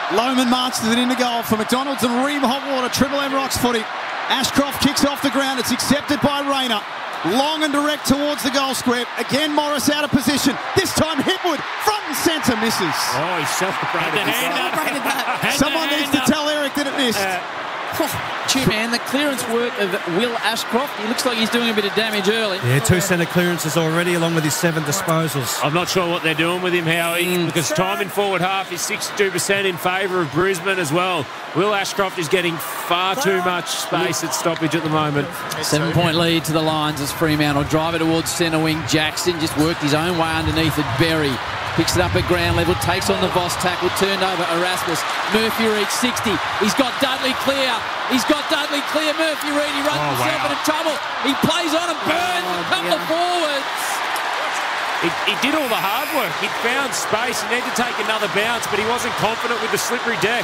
Lohmann marches it into goal for McDonald's and Ream Hotwater. Triple M rocks footy. Ashcroft kicks off the ground. It's accepted by Rayner. Long and direct towards the goal square. Again, Morris out of position. This time, Hipwood, front and centre, misses. Oh, he celebrated that. Someone needs to tell Eric that it missed. Man, the clearance work of Will Ashcroft. He looks like he's doing a bit of damage early. Yeah, 2 centre clearances already, along with his 7 disposals. I'm not sure what they're doing with him, Howie, because time in forward half is 62% in favour of Brisbane as well. Will Ashcroft is getting far too much space at stoppage at the moment. 7-point lead to the Lions as Fremantle drive it towards centre wing. Jackson just worked his own way underneath it. Berry picks it up at ground level, takes on the Voss tackle, turned over Erasmus. Murphy Reid, 60. He's got Dudley clear. Murphy Reid, he runs himself into trouble. He plays on and burns a couple of forwards. He did all the hard work. He'd found space. He needed to take another bounce, but he wasn't confident with the slippery deck.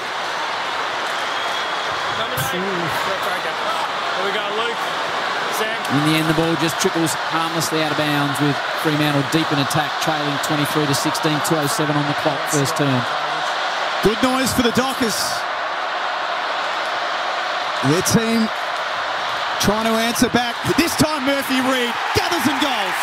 Here we go, Luke. Sam. In the end, the ball just trickles harmlessly out of bounds with Fremantle deep in attack, trailing 23-16, 2:07 on the clock, first term. Good noise for the Dockers. Their team trying to answer back. This time Murphy Reid gathers and goals.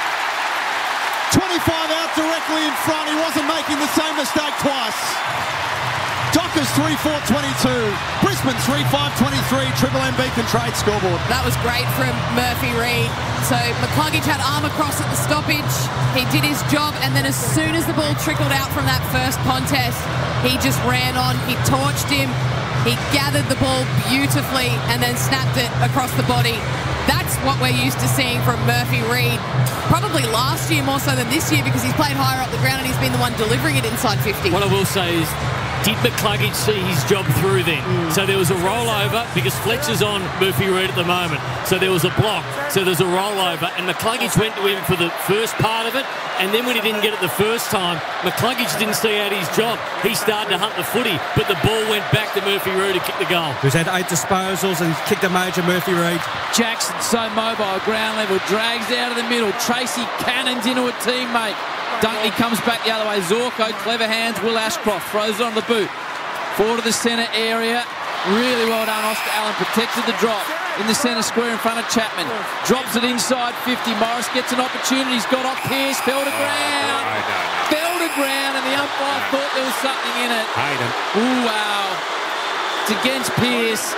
25 out directly in front. He wasn't making the same mistake twice. Dockers 3-4-22. Brisbane 3-5-23. Triple M Beacon Trade scoreboard. That was great from Murphy Reid. So McCluggage had arm across at the stoppage. He did his job, and then as soon as the ball trickled out from that first contest, he just ran on. He torched him. He gathered the ball beautifully and then snapped it across the body. That's what we're used to seeing from Murphy Reid. Probably last year more so than this year because he's played higher up the ground and he's been the one delivering it inside 50. What I will say is, did McCluggage see his job through then? So there was a rollover because Fletcher's on Murphy Reid at the moment. So there was a block. So there's a rollover. And McCluggage went to him for the first part of it. And then when he didn't get it the first time, McCluggage didn't see out his job. He started to hunt the footy. But the ball went back to Murphy Reid to kick the goal. Who's had 8 disposals and kicked a major, Murphy Reid. Jackson so mobile, ground level, drags out of the middle. Tracy cannons into a teammate. Dunkley comes back the other way. Zorko, clever hands. Will Ashcroft throws it on the boot. Forward to the centre area. Really well done. Oscar Allen protected the drop in the centre square in front of Chapman. Drops it inside 50. Morris gets an opportunity. He's got off Pearce. Fell to ground. Fell to ground, and the umpire thought there was something in it. Hayden. Ooh, wow. It's against Pearce.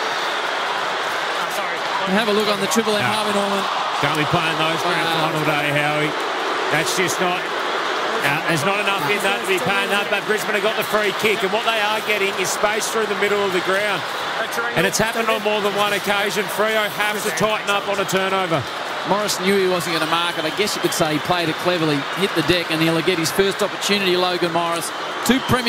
Have a look on the Triple M, Harvey Norman. Don't be playing those grand final day, Howie. That's just not... there's not enough in that to be paying that, but Brisbane have got the free kick, and what they are getting is space through the middle of the ground. And it's happened on more than one occasion. Freo has to tighten up on a turnover. Morris knew he wasn't going to mark it. I guess you could say he played it cleverly, hit the deck, and he'll get his first opportunity, Logan Morris. 2 Premier